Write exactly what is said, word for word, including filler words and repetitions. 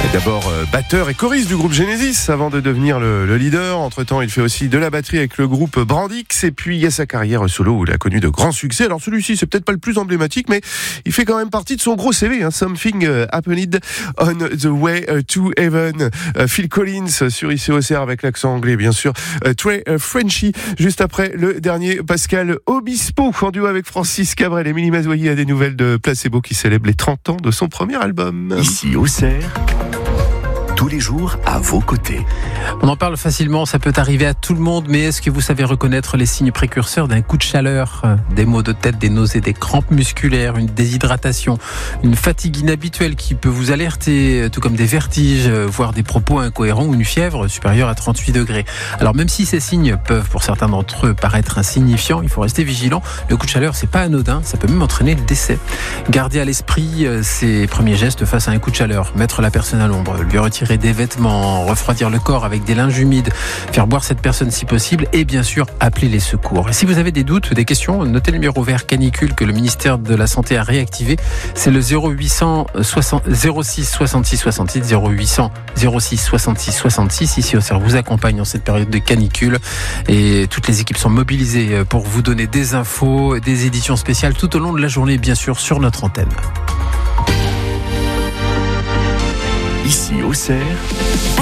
D'abord euh, batteur et choriste du groupe Genesis avant de devenir le, le leader. Entre-temps, il fait aussi de la batterie avec le groupe Brandix. Et puis, il y a sa carrière solo où il a connu de grands succès. Alors celui-ci, c'est peut-être pas le plus emblématique, mais il fait quand même partie de son gros C V. Hein. Something uh, Happened on the Way to Heaven. Uh, Phil Collins sur I C O C R avec l'accent anglais, bien sûr. Uh, Trey uh, Frenchy, juste après le dernier Pascal Obispo, en duo avec Francis Cabrel. Émilie Mazoyer a des nouvelles de Placebo qui célèbre les trente ans de son premier album. Ici Auxerre, tous les jours à vos côtés. On en parle facilement, ça peut arriver à tout le monde, mais est-ce que vous savez reconnaître les signes précurseurs d'un coup de chaleur? Des maux de tête, des nausées, des crampes musculaires, une déshydratation, une fatigue inhabituelle qui peut vous alerter, tout comme des vertiges, voire des propos incohérents ou une fièvre supérieure à trente-huit degrés. Alors même si ces signes peuvent pour certains d'entre eux paraître insignifiants, il faut rester vigilant. Le coup de chaleur, c'est pas anodin, ça peut même entraîner le décès. Gardez à l'esprit ces premiers gestes face à un coup de chaleur. Mettre la personne à l'ombre, lui retirer des vêtements, refroidir le corps avec des linges humides, faire boire cette personne si possible et bien sûr appeler les secours. Et si vous avez des doutes, des questions, notez le numéro vert canicule que le ministère de la Santé a réactivé. C'est le zéro huit cents zéro six soixante-six soixante-six, zéro huit cents zéro six soixante-six soixante-six. Ici au Auxerre vous accompagne dans cette période de canicule et toutes les équipes sont mobilisées pour vous donner des infos, des éditions spéciales tout au long de la journée, bien sûr sur notre antenne. Ici Auxerre.